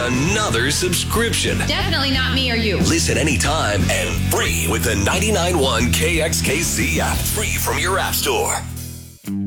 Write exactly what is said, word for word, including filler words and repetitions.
another subscription. Definitely not me or you. Listen anytime and free with the ninety-nine point one K X K C app. Free from your app store.